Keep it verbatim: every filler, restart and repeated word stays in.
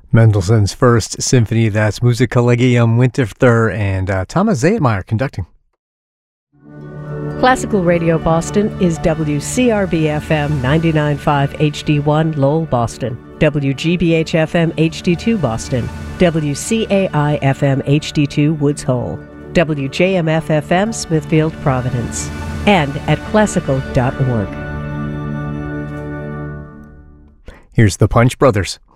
Mendelssohn's First Symphony, that's Musik Collegium Winterthur, and uh, Thomas Zaytmeyer conducting. Classical Radio Boston is W C R B F M ninety-nine point five H D one Lowell, Boston, W G B H F M H D two Boston, W C A I F M H D two Woods Hole, W J M F F M Smithfield, Providence, and at classical dot org. Here's the Punch Brothers.